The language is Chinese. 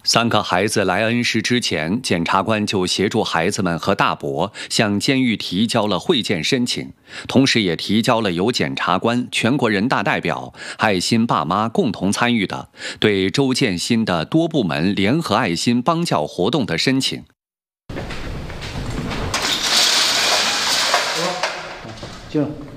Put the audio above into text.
3个孩子来恩施之前，检察官就协助孩子们和大伯向监狱提交了会见申请，同时也提交了由检察官、全国人大代表、爱心爸妈共同参与的对周建新的多部门联合爱心帮教活动的申请。 进入。